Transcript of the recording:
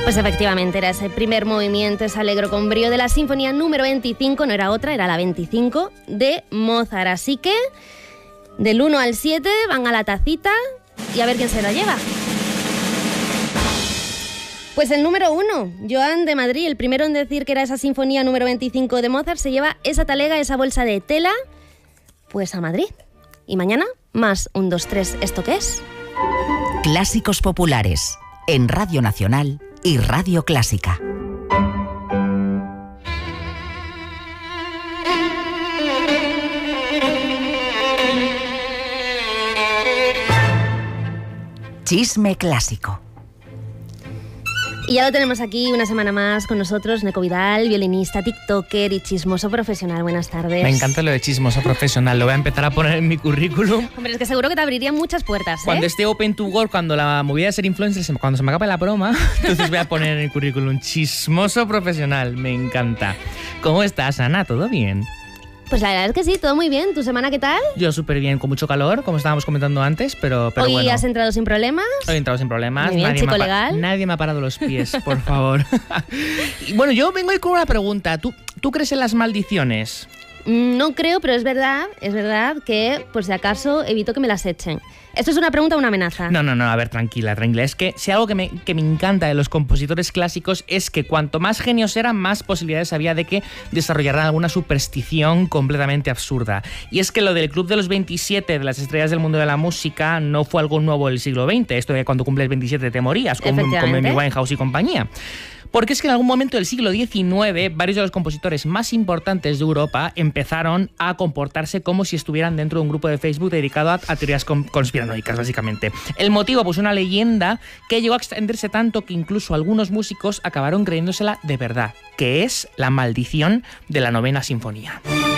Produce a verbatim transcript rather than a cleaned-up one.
Pues efectivamente era ese primer movimiento, ese alegro con brío de la sinfonía número veinticinco, no era otra, era la veinticinco de Mozart. Así que del uno al siete van a la tacita y a ver quién se la lleva. Pues el número uno, Joan de Madrid, el primero en decir que era esa sinfonía número veinticinco de Mozart, se lleva esa talega, esa bolsa de tela, pues a Madrid. Y mañana, más un, dos, tres, ¿esto qué es? Clásicos populares, en Radio Nacional y Radio Clásica. Chisme clásico. Y ya lo tenemos aquí una semana más con nosotros, Neko Vidal, violinista, tiktoker y chismoso profesional. Buenas tardes. Me encanta lo de chismoso profesional, lo voy a empezar a poner en mi currículum. Hombre, es que seguro que te abrirían muchas puertas, ¿eh? Cuando esté open to work, cuando la movida de ser influencer, cuando se me acabe la broma, entonces voy a poner en el currículum chismoso profesional. Me encanta. ¿Cómo estás, Ana? ¿Todo bien? Pues la verdad es que sí, todo muy bien. ¿Tu semana qué tal? Yo súper bien, con mucho calor, como estábamos comentando antes, pero, pero ¿Hoy bueno. has entrado sin problemas? Hoy he entrado sin problemas. Muy bien, nadie, chico me ha legal. nadie me ha parado los pies, por favor. Y bueno, yo vengo hoy con una pregunta. ¿Tú, ¿Tú crees en las maldiciones? No creo, pero es verdad, es verdad que, por si acaso, evito que me las echen. ¿Esto es una pregunta o una amenaza? No, no, no, a ver, tranquila, tranquila. Es que si algo que me, que me encanta de los compositores clásicos es que cuanto más genios eran, más posibilidades había de que desarrollaran alguna superstición completamente absurda. Y es que lo del Club de los veintisiete de las estrellas del mundo de la música no fue algo nuevo del siglo veinte. Esto de cuando cumples veintisiete te morías, como, como Amy Winehouse y compañía. Porque es que en algún momento del siglo diecinueve, varios de los compositores más importantes de Europa empezaron a comportarse como si estuvieran dentro de un grupo de Facebook dedicado a, a teorías conspiranoicas, básicamente. El motivo, pues una leyenda que llegó a extenderse tanto que incluso algunos músicos acabaron creyéndosela de verdad, que es la maldición de la novena sinfonía.